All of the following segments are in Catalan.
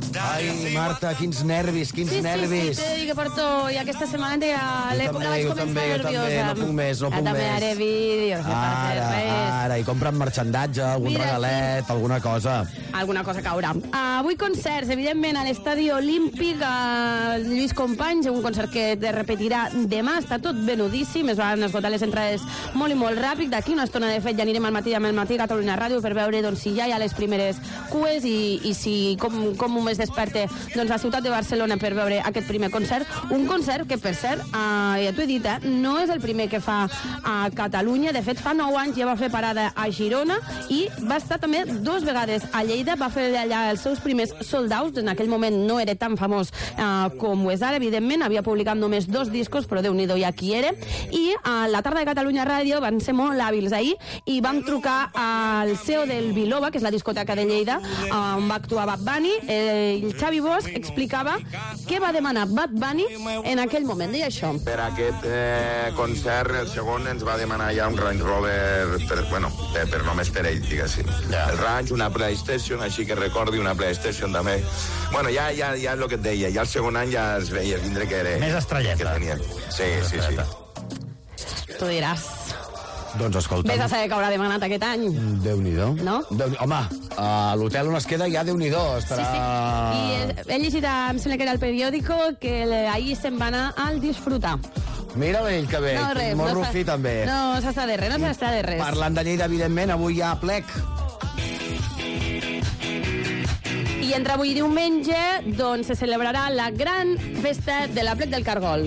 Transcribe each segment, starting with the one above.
Ai, Marta, quins nervis, quins nervis. Sí, t'he de dir que porto... I aquesta setmana la vaig començar nerviosa. No puc més. També haré vídeos. Ara, i compren marxandatge, algun regalet, alguna cosa. Alguna cosa caurà. Avui concerts, evidentment, a l'Estadi Olímpic, Lluís Companys, un concert que es repetirà demà, està tot venudíssim, es van esgotar les entrades molt i molt ràpid. D'aquí una estona, de fet, ja anirem al matí amb el Matí Catalunya Ràdio per veure doncs, si ja hi ha les primeres cues i si com un mes desperte doncs, a Ciutat de Barcelona per veure aquest primer concert. Un concert que, per cert, ja t'ho he dit, no és el primer que fa a Catalunya. De fet, fa 9 anys ja va fer parada a Girona i va estar també 2 vegades a Lleida. Va fer allà els seus primers sold outs. En aquell moment no era tan famós com ho és ara, evidentment. Havia publicat només 2 discos, però Déu-n'hi-do ja qui era. I a la tarda de Catalunya Ràdio van ser molt hàbils ahir i van trucar al CEO del Biloba, que és la discoteca de Lleida, on va actuar Bad Bunny. El Xavi Bosch explicava què va demanar Bad Bunny en aquell moment. Deia això. Per aquest concert, el segon ens va demanar ja un Range Rover, per només per ell, diguéssim. El Range, una PlayStation, així que recordi una PlayStation també. Bueno, ja és el que et deia, ja el segon any ja es veia vindre que era... Més estrelleta. Sí. Tu diràs. Doncs escolta. Vés a saber que haurà demanat aquest any. Déu-n'hi-do. No? Home, a l'hotel on es queda ja Déu-n'hi-do. Estarà... Sí. I he llegit, em sembla que era el periòdico, que ahir se'n va anar al disfrutar. Mira ell que bé, no, res, molt rufí també. No s'està de res, Parlant de Lleida, evidentment, avui hi ha plec. I entre avui i diumenge, doncs, se celebrarà la gran festa de la Plec del Cargol.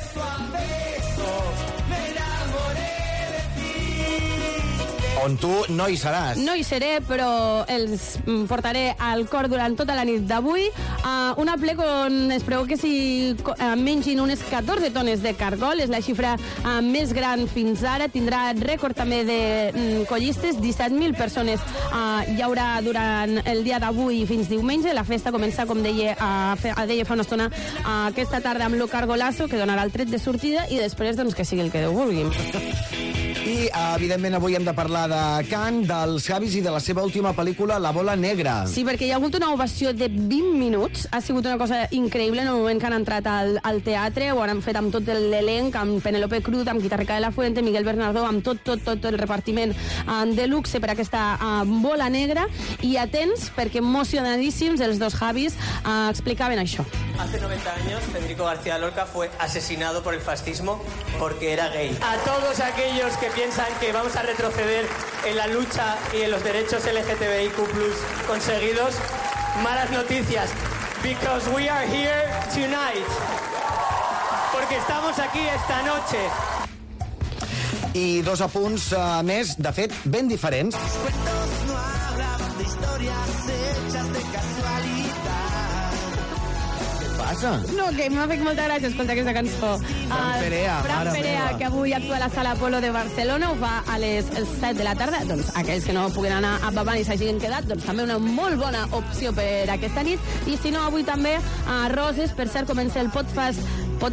On tu no hi seràs. No hi seré, però els portaré al cor durant tota la nit d'avui. Una plec on es preveu que s'hi mengin unes 14 tones de cargol. És la xifra més gran fins ara. Tindrà rècord també de collistes. 17.000 persones hi haurà durant el dia d'avui fins diumenge. La festa comença, com deia fa una estona, aquesta tarda amb lo cargolasso, que donarà el tret de sortida, i després doncs, que sigui el que Déu vulgui. I, evidentment, avui hem de parlar de Cannes, dels Javis i de la seva última pel·lícula, La bola negra. Sí, perquè hi ha hagut una ovació de 20 minuts. Ha sigut una cosa increïble en el moment que han entrat al teatre. Ho han fet amb tot l'elenc, amb Penélope Cruz, amb Guitarrica de la Fuente, Miguel Bernardo, amb tot el repartiment de luxe per aquesta bola negra. I atents, perquè emocionadíssims, els dos Javis explicaven això. Hace 90 años, Federico García Lorca fue asesinado por el fascismo porque era gay. A todos aquellos que piensan que vamos a retroceder en la lucha y en los derechos LGTBIQ+ conseguidos, malas noticias, because we are here tonight. Porque estamos aquí esta noche. I 2 apunts més, de fet, ben diferents. Los cuentos no hablan de historias hechas de casualidad. Passa? No, que m'ha fet molta gràcia escoltar aquesta cançó. Fran Perea, que avui actua a la Sala Apolo de Barcelona, ho fa a les 7 de la tarda. Doncs aquells que no puguen anar a Babant i s'hagin quedat, doncs també una molt bona opció per aquesta nit. I si no, avui també a Roses, per cert, comença el Podfest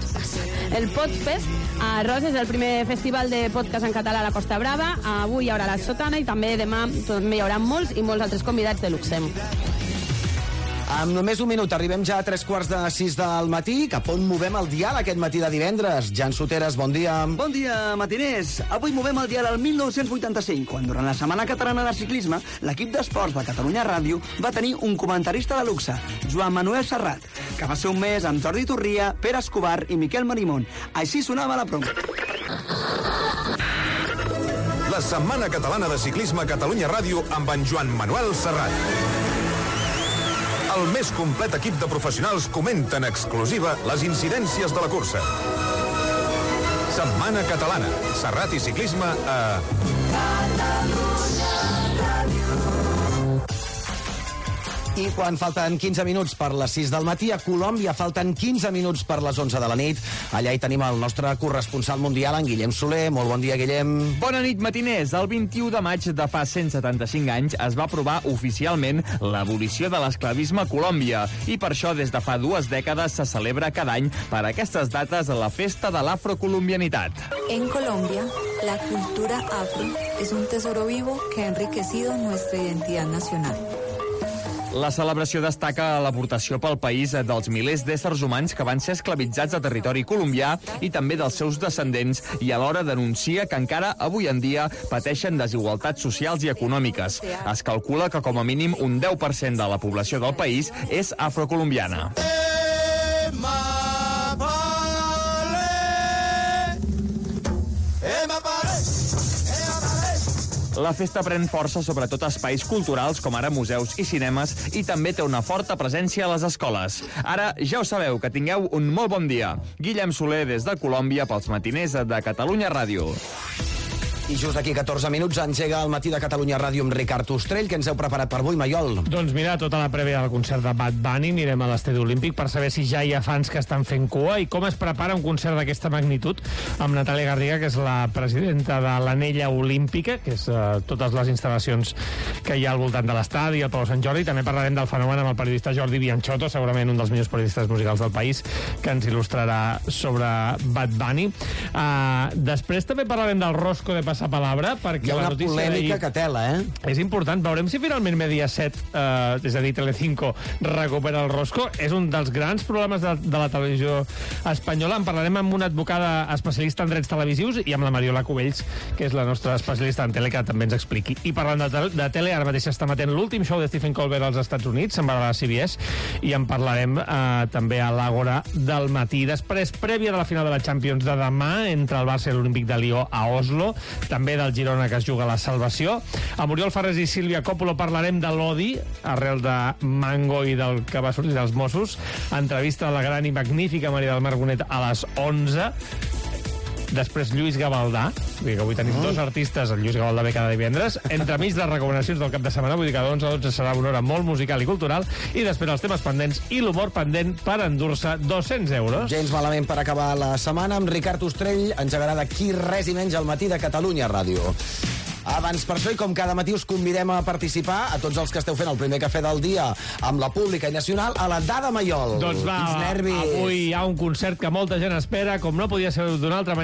a Roses, el primer festival de podcast en català a la Costa Brava. Avui hi haurà la sotana i també demà també hi haurà molts altres convidats de luxe. Amb només un minut arribem ja a 3:45 del matí. Cap on movem el dial aquest matí de divendres? Jan Soteres, bon dia. Bon dia, matiners. Avui movem el dial al 1985, quan durant la Setmana Catalana de Ciclisme l'equip d'esports de Catalunya Ràdio va tenir un comentarista de luxe, Joan Manuel Serrat, que va ser un mes amb Jordi Turria, Pere Escobar i Miquel Marimón. Així sonava la promo. La Setmana Catalana de Ciclisme a Catalunya Ràdio amb en Joan Manuel Serrat. El més complet equip de professionals comenta en exclusiva les incidències de la cursa. Setmana Catalana. Serrat i ciclisme a... Catalunya Ràdio. I quan falten 15 minuts per les 6 del matí, a Colòmbia falten 15 minuts per les 11 de la nit. Allà hi tenim el nostre corresponsal mundial, en Guillem Soler. Molt bon dia, Guillem. Bona nit, matiners. El 21 de maig de fa 175 anys es va aprovar oficialment l'abolició de l'esclavisme a Colòmbia. I per això, des de fa 2 dècades, se celebra cada any per aquestes dates la festa de l'afrocolombianitat. En Colombia, la cultura afro es un tesoro vivo que ha enriquecido nuestra identidad nacional. La celebració destaca l'aportació pel país dels milers d'éssers humans que van ser esclavitzats a territori colombià i també dels seus descendents, i alhora denuncia que encara avui en dia pateixen desigualtats socials i econòmiques. Es calcula que com a mínim un 10% de la població del país és afrocolombiana. La festa pren força sobretot a espais culturals com ara museus i cinemes i també té una forta presència a les escoles. Ara ja ho sabeu, que tingueu un molt bon dia. Guillem Soler des de Colòmbia pels matiners de Catalunya Ràdio. I just d'aquí 14 minuts engega el Matí de Catalunya Ràdio amb Ricard Ostrell. Què ens heu preparat per avui, Maiol? Doncs mira, tota la prèvia del concert de Bad Bunny, anirem a l'estadi olímpic per saber si ja hi ha fans que estan fent cua i com es prepara un concert d'aquesta magnitud amb Natàlia Garriga, que és la presidenta de l'Anella Olímpica, que és totes les instal·lacions que hi ha al voltant de l'estadi, al Palau Sant Jordi. També parlarem del fenomen amb el periodista Jordi Bianchotto, segurament un dels millors periodistes musicals del país, que ens il·lustrarà sobre Bad Bunny. Després també parlarem del Rosco de Passapalabra, perquè hi ha una polèmica que tela, és important. Veurem si finalment Mediaset, és a dir, Telecinco, recupera el Rosco. És un dels grans problemes de la televisió espanyola. En parlarem amb una advocada especialista en drets televisius i amb la Mariola Cubells, que és la nostra especialista en tele, que també ens expliqui. I parlant de tele, ara mateix està emetent l'últim show de Stephen Colbert als Estats Units, se'n va a la CBS, i en parlarem també a l'Àgora del matí. Després, prèvia de la final de la Champions de demà, entre el Barça i l'Olímpic de Lió a Oslo, també del Girona, que es juga la salvació. Amb Oriol Ferrés i Sílvia Coppola parlarem de l'odi, arrel de Mango i del que va sortir dels Mossos. Entrevista a la gran i magnífica Maria del Mar Bonet a les 11. Després Lluís Gavaldà, vull dir que avui tenim dos artistes, el Lluís Gavaldà ve cada divendres, entremig les recomanacions del cap de setmana, vull dir que de 11 a 12 serà una hora molt musical i cultural, i després els temes pendents i l'humor pendent per endur-se 200 euros. Gens malament per acabar la setmana. Amb Ricard Ostrell engegarà d'aquí res i menys al Matí de Catalunya Ràdio. Abans per això, i com cada matí, us convidem a participar, a tots els que esteu fent el primer cafè del dia amb la pública i nacional, a la Dada Maiol. Doncs va, avui hi ha un concert que molta gent espera, com no podia ser d'una altra manera.